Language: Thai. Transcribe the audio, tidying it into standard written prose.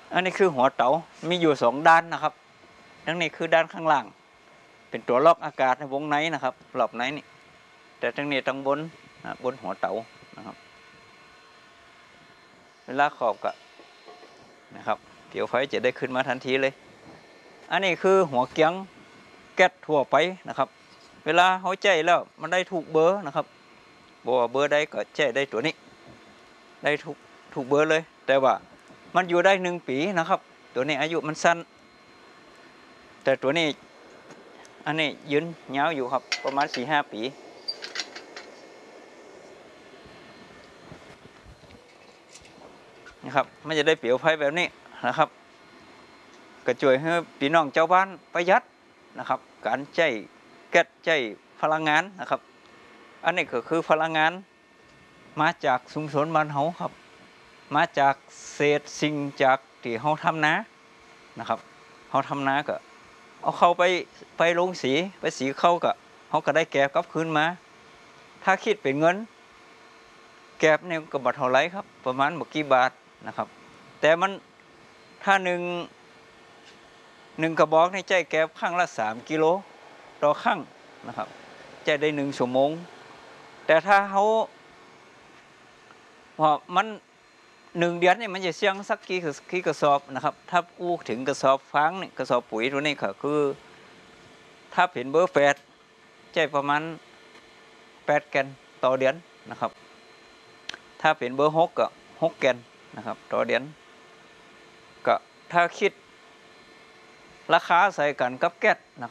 อันนี้คือหัวเต๋ามีอยู่2ด้านนะครับทั้งนี้คือด้านข้างล่างเป็นตัวล็อกอากาศในวงในนะครับรอบในนี่แต่ทั้งนี้ทั้งบนบนหัวเต๋านะครับเวลาขอบก็นะครับเดี๋ยวไฟจะได้ขึ้นมาทันทีเลยอันนี้คือหัวเกียงแก๊สทั่วไปนะครับเวลาเขาใจแล้วมันได้ถูกเบอร์นะครับบอกว่าเบอร์ใดก็ใจได้ตัวนี้ได้ถูกเบอร์เลยแต่ว่ามันอยู่ได้1 ปีนะครับตัวนี้อายุมันสั้นแต่ตัวนี้อันนี้ยืนยาวอยู่ครับประมาณ 4-5 ปีนะครับมันจะได้เปลวไฟแบบนี้นะครับก็ช่วยให้พี่น้องเจ้าบ้านประหยัดนะครับการใช้แก๊สใช้พลังงานนะครับอันนี้ก็คือพลังงานมาจากชุมชนบ้านเฮาครับมาจากเศษสิ่งจากที่เฮาทำนานะครับเฮาทำนาก็เอาเข้าไปลงสีไปสีเข้าก็เฮาก็ได้แก๊สกลับคืนมาถ้าคิดเป็นเงินแก๊สเนี่ยก็บ่เท่าไหร่ครับประมาณบ่กี่บาทนะครับแต่มันถ้าหนึ่งกระบอกในใจแก๊สครั้งละ3 กิโลต่อครั้งนะครับใจได้1 ชั่วโมงแต่ถ้าเขาพอมัน1 เดือนนี่มันจะเสี่ยงสักกี่กระสอบนะครับถ้าอู้ถึงกระสอบฟางนี่กระสอบปุ๋ยตัวนี้ก็คือถ้าเป็นเบอร์8ใจประมาณ8 แกนต่อเดือนนะครับถ้าเป็นเบอร์6ก็6 แกนนะครับต่อเดือนก็ถ้าคิดราคาใส่กันกับแก๊สนะครับ